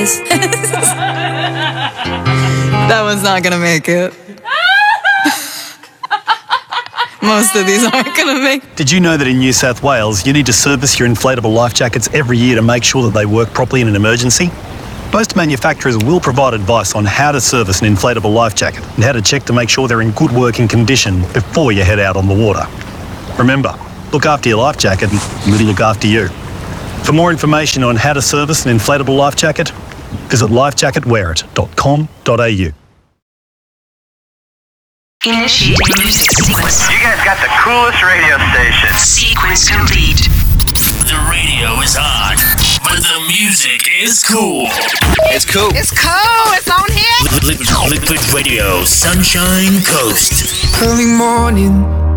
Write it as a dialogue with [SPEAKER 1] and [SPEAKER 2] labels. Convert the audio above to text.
[SPEAKER 1] this. That one's not gonna make it. Most of these aren't gonna make it.
[SPEAKER 2] Did you know that in New South Wales you need to service your inflatable life jackets every year to make sure that they work properly in an emergency? Most manufacturers will provide advice on how to service an inflatable life jacket and how to check to make sure they're in good working condition before you head out on the water. Remember, look after your life jacket and it'll look after you. For more information on how to service an inflatable life jacket, visit lifejacketwearit.com.au.
[SPEAKER 3] Initiating music sequence.
[SPEAKER 4] You guys got the coolest radio station.
[SPEAKER 3] Sequence complete.
[SPEAKER 5] The radio is on, but the music is cool.
[SPEAKER 4] It's cool.
[SPEAKER 6] It's cool. It's on here.
[SPEAKER 5] Liquid Radio, Sunshine Coast.
[SPEAKER 7] Early morning,